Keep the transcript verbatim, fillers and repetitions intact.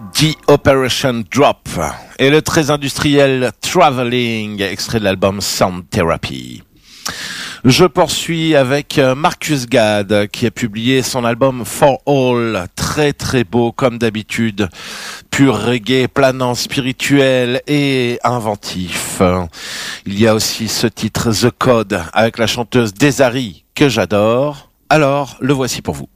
The Operation Drop et le très industriel Traveling, extrait de l'album Sound Therapy. Je poursuis avec Marcus Gad qui a publié son album For All, très très beau comme d'habitude, pur reggae, planant, spirituel et inventif. Il y a aussi ce titre The Code avec la chanteuse Desiree que j'adore, alors le voici pour vous.